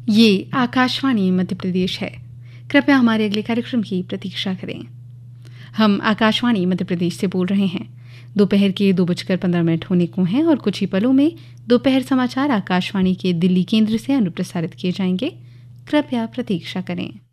ये आकाशवाणी मध्य प्रदेश है। कृपया हमारे अगले कार्यक्रम की प्रतीक्षा करें। हम आकाशवाणी मध्य प्रदेश से बोल रहे हैं। दोपहर के 2:15 होने को हैं और कुछ ही पलों में दोपहर समाचार आकाशवाणी के दिल्ली केंद्र से अनुप्रसारित किए जाएंगे। कृपया प्रतीक्षा करें।